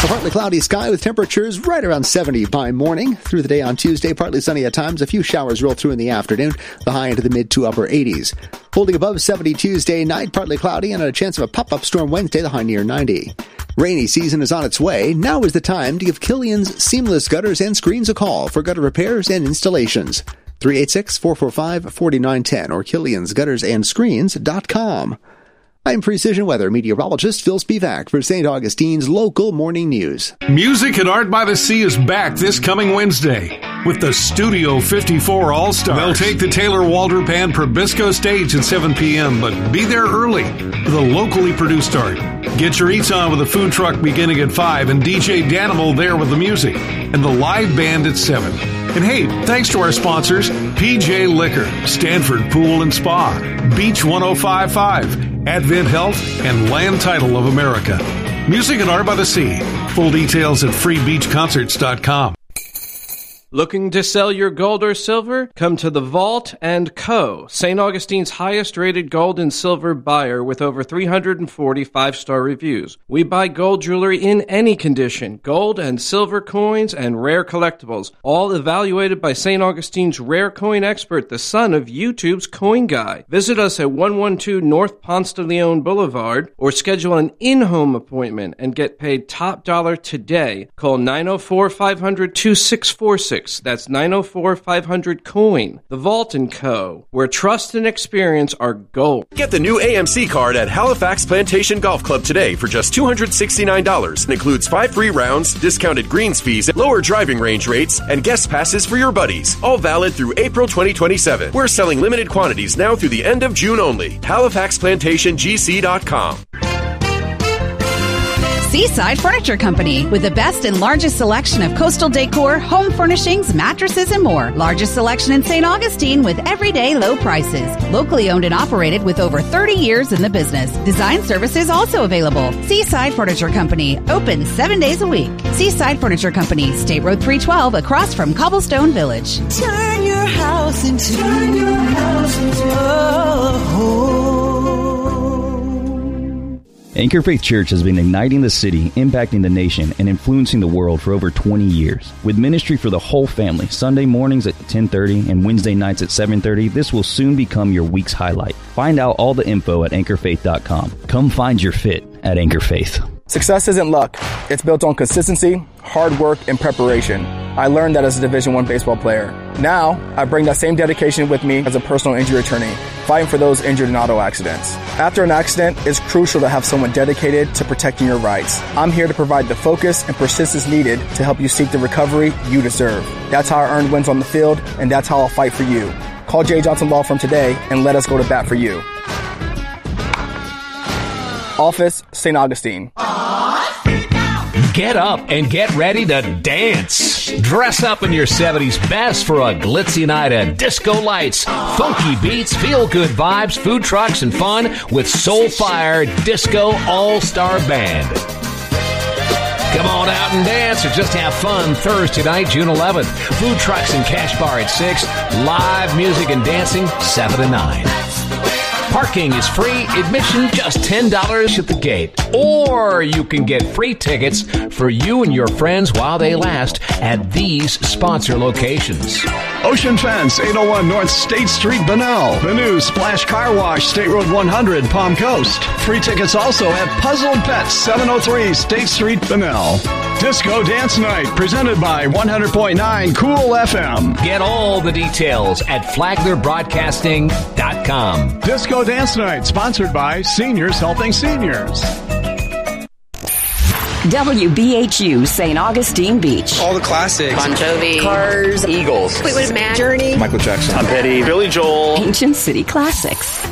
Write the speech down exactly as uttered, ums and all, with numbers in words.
A partly cloudy sky with temperatures right around seventy by morning. Through the day on Tuesday, partly sunny at times. A few showers roll through in the afternoon. The high into the mid to upper eighties. Holding above seventy Tuesday night, partly cloudy, and a chance of a pop-up storm Wednesday, the high near ninety. Rainy season is on its way. Now is the time to give Killian's Seamless Gutters and Screens a call for gutter repairs and installations. three eight six, four four five, four nine one zero or killians gutters and screens dot com. I'm Precision Weather meteorologist Phil Spivak for Saint Augustine's local morning news. Music at Art by the Sea is back this coming Wednesday with the Studio fifty-four All-Stars. They'll take the Taylor Walter Band Probisco stage at seven p.m., but be there early for the locally produced art. Get your eats on with a food truck beginning at five and D J Danimal there with the music and the live band at seven. And hey, thanks to our sponsors, P J Liquor, Stanford Pool and Spa, Beach one oh five point five, Advent Health, and Land Title of America. Music at Art by the Sea. Full details at free beach concerts dot com. Looking to sell your gold or silver? Come to The Vault and Co., Saint Augustine's highest-rated gold and silver buyer with over three hundred forty five-star reviews. We buy gold jewelry in any condition, gold and silver coins and rare collectibles, all evaluated by Saint Augustine's rare coin expert, the son of YouTube's Coin Guy. Visit us at one twelve North Ponce de Leon Boulevard or schedule an in-home appointment and get paid top dollar today. Call nine oh four, five hundred, two six four six. That's nine oh four, five hundred, coin. The Vault and Co., where trust and experience are gold. Get the new A M C card at Halifax Plantation Golf Club today for just two hundred sixty-nine dollars. It includes five free rounds, discounted greens fees, lower driving range rates, and guest passes for your buddies. All valid through April twenty twenty-seven. We're selling limited quantities now through the end of June only. Halifax Plantation G C dot com. Seaside Furniture Company, with the best and largest selection of coastal decor, home furnishings, mattresses, and more. Largest selection in Saint Augustine with everyday low prices. Locally owned and operated with over thirty years in the business. Design services also available. Seaside Furniture Company, open seven days a week. Seaside Furniture Company, State Road three twelve, across from Cobblestone Village. Turn your house into, turn your house into a home. Anchor Faith Church has been igniting the city, impacting the nation, and influencing the world for over twenty years. With ministry for the whole family, Sunday mornings at ten thirty and Wednesday nights at seven thirty, this will soon become your week's highlight. Find out all the info at anchor faith dot com. Come find your fit at Anchor Faith. Success isn't luck. It's built on consistency, hard work, and preparation. I learned that as a Division I baseball player. Now, I bring that same dedication with me as a personal injury attorney, fighting for those injured in auto accidents. After an accident, it's crucial to have someone dedicated to protecting your rights. I'm here to provide the focus and persistence needed to help you seek the recovery you deserve. That's how I earned wins on the field, and that's how I'll fight for you. Call Jay Johnson Law Firm today and let us go to bat for you. Office, Saint Augustine. Get up and get ready to dance. Dress up in your seventies best for a glitzy night of disco lights, funky beats, feel-good vibes, food trucks, and fun with Soulfire Disco All-Star Band. Come on out and dance or just have fun Thursday night, June eleventh. Food trucks and cash bar at six. Live music and dancing seven to nine. Parking is free, admission just ten dollars at the gate. Or you can get free tickets for you and your friends while they last at these sponsor locations. Ocean Fence, eight oh one North State Street, Bunnell. The new Splash Car Wash, State Road one hundred, Palm Coast. Free tickets also at Puzzled Pets, seven oh three State Street, Bunnell. Disco Dance Night, presented by one hundred point nine Cool F M. Get all the details at flagler broadcasting dot com. Disco Dance Night, sponsored by Seniors Helping Seniors. W B H U Saint Augustine Beach. All the classics. Bon Jovi. Cars. Eagles. Fleetwood Mac. Journey. Michael Jackson. Tom Petty. Billy Joel. Ancient City Classics.